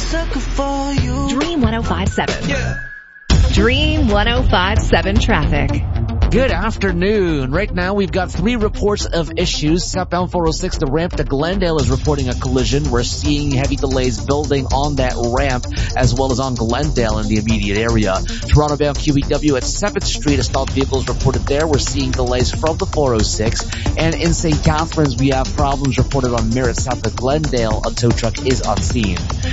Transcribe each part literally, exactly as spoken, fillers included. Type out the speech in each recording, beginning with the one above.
sucker for you. Dream one oh five point seven. Yeah. Dream one oh five point seven traffic. Good afternoon. Right now we've got three reports of issues. Southbound four oh six, the ramp to Glendale is reporting a collision. We're seeing heavy delays building on that ramp as well as on Glendale in the immediate area. Toronto bound Q E W at seventh Street, a stalled vehicle is reported there. We're seeing delays from the four oh six. And in Saint Catharines we have problems reported on Merritt south of Glendale. A tow truck is on scene.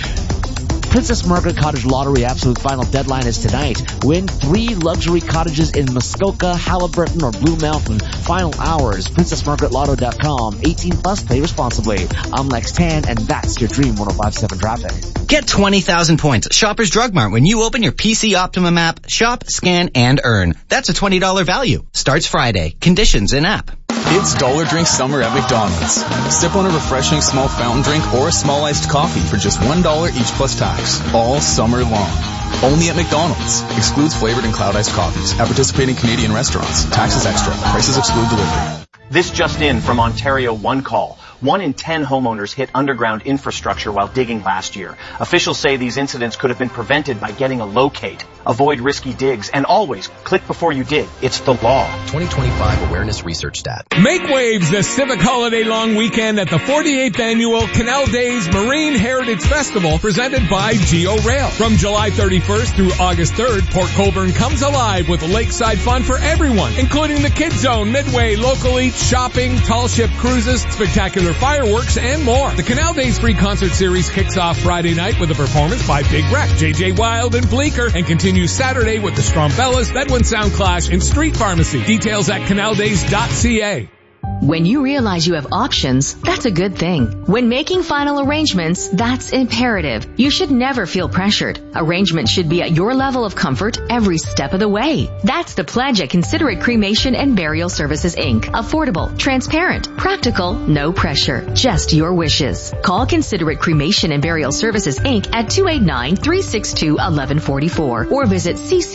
Princess Margaret Cottage Lottery absolute final deadline is tonight. Win three luxury cottages in Muskoka, Halliburton, or Blue Mountain. Final hours, princess margaret lotto dot com. eighteen plus, play responsibly. I'm Lex Tan, and that's your Dream one oh five point seven traffic. Get twenty thousand points at Shoppers Drug Mart when you open your P C Optimum app. Shop, scan, and earn. That's a twenty dollars value. Starts Friday. Conditions in app. It's Dollar Drink Summer at McDonald's. Sip on a refreshing small fountain drink or a small iced coffee for just one dollar each plus tax. All summer long. Only at McDonald's. Excludes flavored and cloud iced coffees at participating Canadian restaurants. Taxes extra. Prices exclude delivery. This just in from Ontario One Call. One in ten homeowners hit underground infrastructure while digging last year. Officials say these incidents could have been prevented by getting a locate. Avoid risky digs and always click before you dig. It's the law. twenty twenty-five Awareness Research Stat. Make waves this civic holiday long weekend at the forty-eighth Annual Canal Days Marine Heritage Festival presented by Geo Rail. From July thirty-first through August third, Port Colborne comes alive with lakeside fun for everyone, including the Kids Zone, Midway, local eats, shopping, tall ship cruises, spectacular fireworks, and more. The Canal Days free concert series kicks off Friday night with a performance by Big Wreck, J J Wild, and Bleecker, and continues Saturday with the Strombellas, Bedouin Sound Clash, and Street Pharmacy. Details at canal days dot c a. When you realize you have options, that's a good thing. When making final arrangements, that's imperative. You should never feel pressured. Arrangements should be at your level of comfort every step of the way. That's the pledge at Considerate Cremation and Burial Services, Incorporated. Affordable, transparent, practical, no pressure, just your wishes. Call Considerate Cremation and Burial Services, Incorporated at two eight nine, three six two, one one four four or visit c c